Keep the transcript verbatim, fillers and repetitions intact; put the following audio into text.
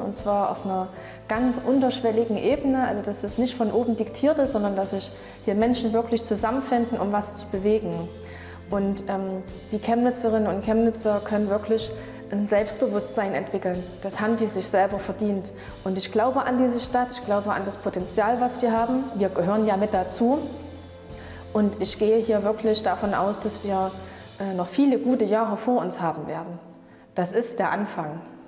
und zwar auf einer ganz unterschwelligen Ebene, also dass es nicht von oben diktiert ist, sondern dass sich hier Menschen wirklich zusammenfinden, um was zu bewegen. Und ähm, die Chemnitzerinnen und Chemnitzer können wirklich ein Selbstbewusstsein entwickeln. Das haben die sich selber verdient. Und ich glaube an diese Stadt, ich glaube an das Potenzial, was wir haben. Wir gehören ja mit dazu. Und ich gehe hier wirklich davon aus, dass wir äh, noch viele gute Jahre vor uns haben werden. Das ist der Anfang.